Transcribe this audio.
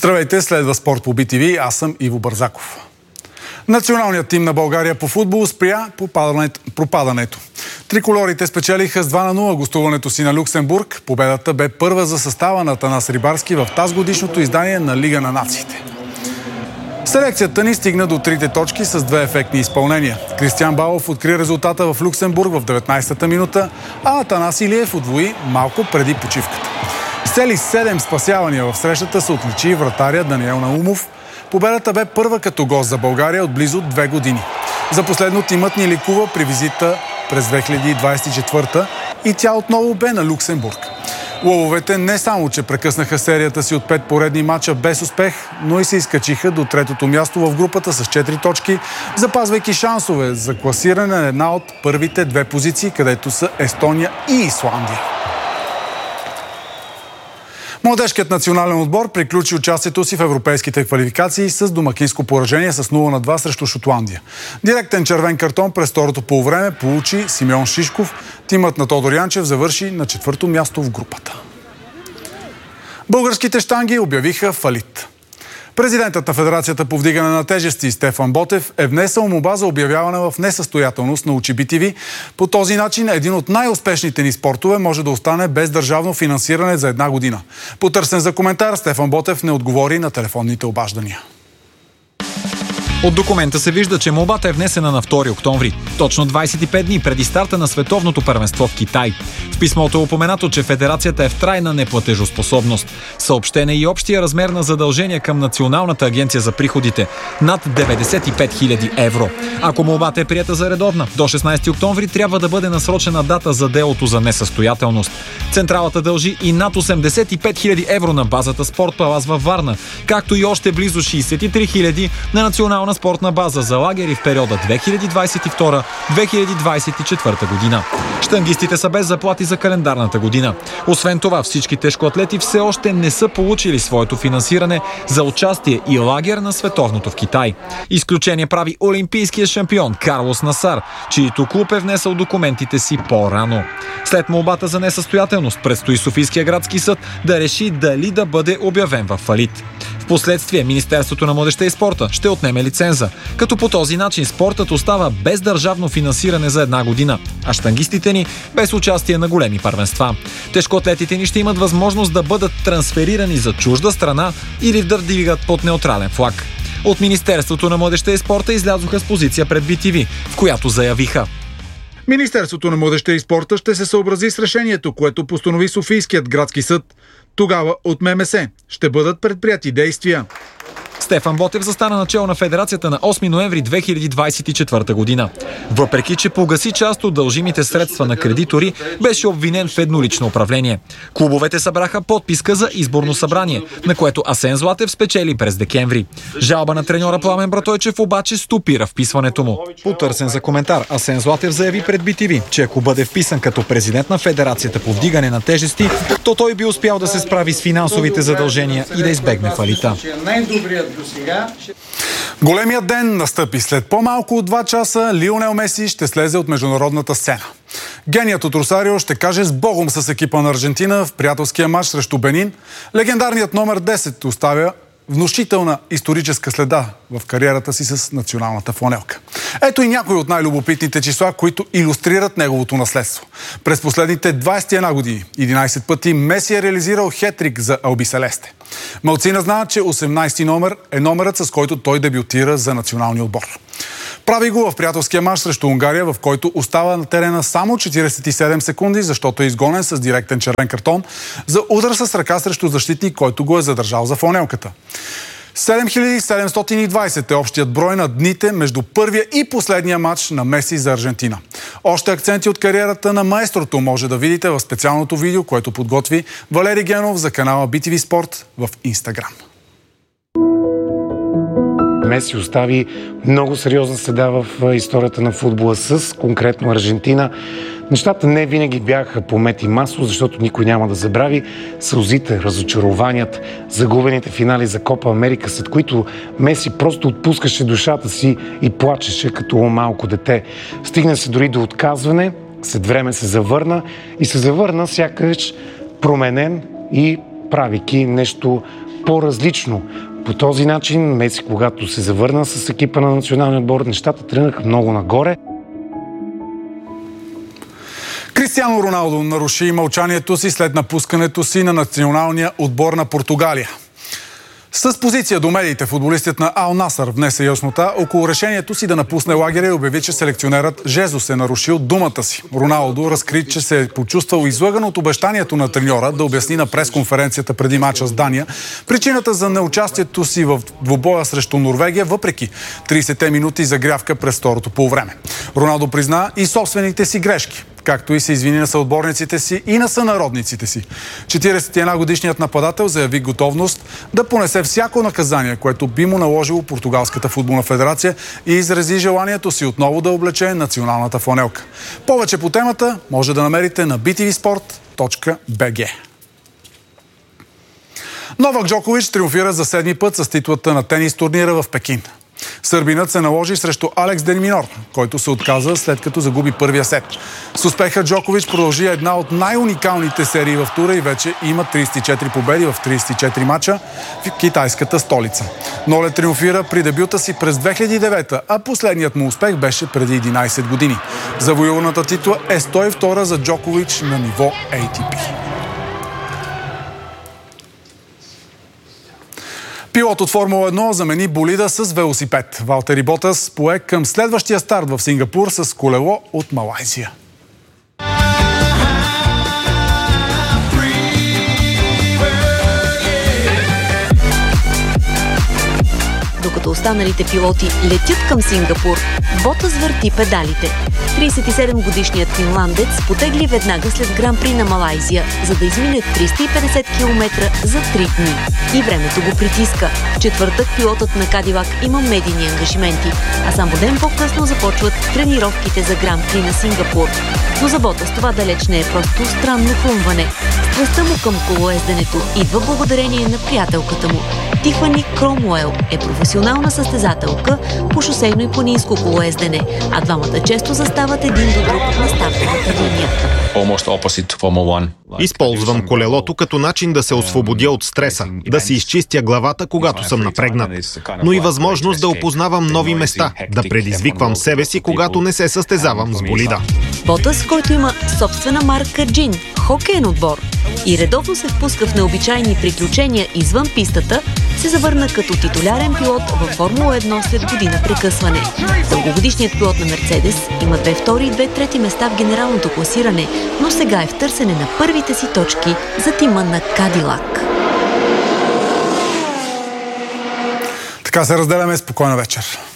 Здравейте, следва Спорт по BTV, аз съм Иво Бързаков. Националният тим на България по футбол спря пропадането. Триколорите спечелиха с 2-0 гостуването си на Люксембург. Победата бе първа за състава на Атанас Рибарски в тазгодишното издание на Лига на нациите. Селекцията ни стигна до 3 точки с 2 ефектни изпълнения. Кристиан Балов откри резултата в Люксембург в 19-та минута, а Атанас Илиев удвои малко преди почивката. С цели 7 спасявания в срещата се отличи вратаря Даниел Наумов. Победата бе първа като гост за България от близо 2 години. За последно тимът ни ликува при визита през 2024 и тя отново бе на Люксембург. Лъвовете не само, че прекъснаха серията си от 5 поредни мача без успех, но и се изкачиха до 3-то място в групата с 4 точки, запазвайки шансове за класиране на една от първите 2 позиции, където са Естония и Исландия. Младежкият национален отбор приключи участието си в европейските квалификации с домакинско поражение с 0-2 срещу Шотландия. Директен червен картон през второто полувреме получи Симеон Шишков. Тимът на Тодор Янчев завърши на 4-то място в групата. Българските щанги обявиха фалит. Президентът на Федерацията по вдигане на тежести Стефан Ботев е внесъл молба за обявяване в несъстоятелност на Очи BTV. По този начин един от най-успешните ни спортове може да остане без държавно финансиране за 1 година. Потърсен за коментар, Стефан Ботев не отговори на телефонните обаждания. От документа се вижда, че молбата е внесена на 2 октомври, точно 25 дни преди старта на световното първенство в Китай. В писмото е упоменато, че федерацията е в трайна неплатежоспособност. Съобщен е и общия размер на задължения към Националната агенция за приходите – над 95 000 евро. Ако молбата е приета за редовна, до 16 октомври трябва да бъде насрочена дата за делото за несъстоятелност. Централата дължи и над 85 000 евро на базата Спорт Палас във Варна, както и още близо 63 000 на Национална спортна база за лагери в периода 2022-2024 година. Щангистите са без заплати за календарната година. Освен това, всички тежкоатлети все още не са получили своето финансиране за участие и лагер на световното в Китай. Изключение прави олимпийския шампион Карлос Насар, чието клуб е внесъл документите си по-рано. След молбата за несъстоятелност предстои Софийския градски съд да реши дали да бъде обявен в фалит. Впоследствие Министерството на младежта и спорта ще отнеме лиценза, като по този начин спортът остава без държавно финансиране за 1 година, а щангистите ни без участие на големи първенства. Тежкоатлетите ни ще имат възможност да бъдат трансферирани за чужда страна или да двигат под неутрален флаг. От Министерството на младежта и спорта излязоха с позиция пред BTV, в която заявиха: Министерството на младежта и спорта ще се съобрази с решението, което постанови Софийският градски съд. Тогава от ММС ще бъдат предприети действия. Стефан Ботев застана начело на федерацията на 8 ноември 2024 година. Въпреки че погаси част от дължимите средства на кредитори, беше обвинен в еднолично управление. Клубовете събраха подписка за изборно събрание, на което Асен Златев спечели през декември. Жалба на треньора Пламен Братойчев обаче стопира вписването му. Потърсен за коментар, Асен Златев заяви пред BTV, че ако бъде вписан като президент на Федерацията по вдигане на тежести, то той би успял да се справи с финансовите задължения и да избегне фалита. Големият ден настъпи. След по-малко от 2 часа Лионел Меси ще слезе от международната сцена. Геният от Росарио ще каже с богом с екипа на Аржентина в приятелския мач срещу Бенин. Легендарният номер 10 оставя внушителна историческа следа в кариерата си с националната фланелка. Ето и някои от най-любопитните числа, които илюстрират неговото наследство. През последните 21 години, 11 пъти Меси е реализирал хетрик за Албиселесте. Малцина знаят, че 18 номер е номерът, с който той дебютира за националния отбор. Прави го в приятелския мач срещу Унгария, в който остава на терена само 47 секунди, защото е изгонен с директен червен картон за удар с ръка срещу защитник, който го е задържал за фланелката. 7720 е общият брой на дните между първия и последния матч на Меси за Аржентина. Още акценти от кариерата на маестрото може да видите в специалното видео, което подготви Валери Генов за канала BTV Спорт в Инстаграм. Меси остави много сериозна следа в историята на футбола с конкретно Аржентина. Нещата не винаги бяха помети масово, защото никой няма да забрави сълзите, разочарованият, загубените финали за Копа Америка, след които Меси просто отпускаше душата си и плачеше като малко дете. Стигна се дори до отказване, след време се завърна сякаш променен и правейки нещо по-различно. По този начин Меси, когато се завърна с екипа на националния отбор, нещата тръгнаха много нагоре. Кристиано Роналдо наруши мълчанието си след напускането си на националния отбор на Португалия. С позиция до медиите, футболистът на Ал Насър внесе яснота около решението си да напусне лагеря и обяви, че селекционерът Жезус е нарушил думата си. Роналдо разкри, че се е почувствал излъган от обещанието на треньора да обясни на пресконференцията преди мача с Дания причината за неучастието си в двубоя срещу Норвегия, въпреки 30-те минути загрявка през второто полувреме. Роналдо призна и собствените си грешки, както и се извини на съотборниците си и на сънародниците си. 41-годишният нападател заяви готовност да понесе всяко наказание, което би му наложило Португалската футболна федерация, и изрази желанието си отново да облече националната фланелка. Повече по темата може да намерите на btvsport.bg. Новак Джокович триумфира за седми път с титлата на тенис турнира в Пекин. Сърбинът се наложи срещу Алекс Деминор, който се отказа след като загуби първия сет. С успеха Джокович продължи една от най-уникалните серии в тура и вече има 34 победи в 34 мача в китайската столица. Ноле триумфира при дебюта си през 2009, а последният му успех беше преди 11 години. Завоюваната титла е 102 за Джокович на ниво ATP. Пилот от Формула 1 замени болида с велосипед. Валтери Ботас пое към следващия старт в Сингапур с колело от Малайзия. Докато останалите пилоти летят към Сингапур, Ботас върти педалите. 37-годишният финландец потегли веднага след Гран-при на Малайзия, за да измине 350 км за 3 дни. И времето го притиска. В четвъртък пилотът на Кадилак има медийни ангажименти, а само ден по-късно започват тренировките за Гран-при на Сингапур. Но за Ботас това далеч не е просто странно хрумване. Страстта му към колоезденето идва благодарение на приятелката му. Тифани Кромуел е професионална състезателка по шосейно и планинско колоездене, а двамата често застават един до друг на стартовата линия. Използвам колелото като начин да се освободя от стреса, да си изчистя главата, когато съм напрегнат, но и възможност да опознавам нови места, да предизвиквам себе си, когато не се състезавам с болида. Ботас, който има собствена марка Джин, хокейен отбор, и редовно се впуска в необичайни приключения извън пистата, се завърна като титулярен пилот във Формула 1 след година прекъсване. Дългогодишният пилот на Мерцедес има 2 втори и 2 трети места в генералното класиране, но сега е в търсене на първите си точки за тима на Кадилак. Така се разделяме. Спокойна вечер.